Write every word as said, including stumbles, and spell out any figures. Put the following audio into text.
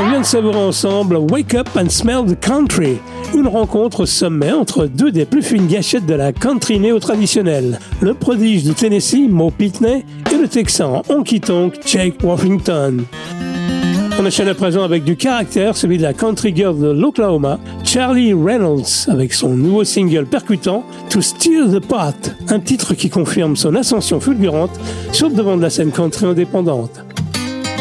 On vient de savourer ensemble Wake Up and Smell the Country, une rencontre au sommet entre deux des plus fines gâchettes de la country néo-traditionnelle, le prodige du Tennessee, Mo Pitney, et le texan honky-tonk Jake Washington. On enchaîne à présent avec du caractère, celui de la country girl de l'Oklahoma, Charlie Reynolds, avec son nouveau single percutant To Stir the Pot, un titre qui confirme son ascension fulgurante sur le devant de la scène country indépendante.